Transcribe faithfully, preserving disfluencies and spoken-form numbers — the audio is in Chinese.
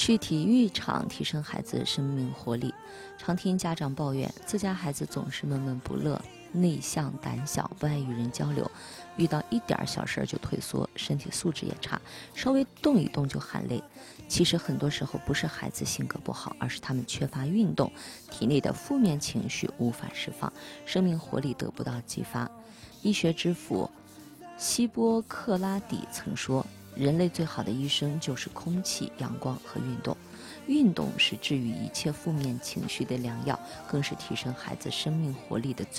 去体育场提升孩子生命活力。常听家长抱怨，自家孩子总是闷闷不乐，内向胆小，不爱与人交流，遇到一点小事就退缩，身体素质也差，稍微动一动就喊累。其实很多时候不是孩子性格不好，而是他们缺乏运动，体内的负面情绪无法释放，生命活力得不到激发。医学之父希波克拉底曾说，人类最好的医生就是空气、阳光和运动。运动是治愈一切负面情绪的良药，更是提升孩子生命活力的最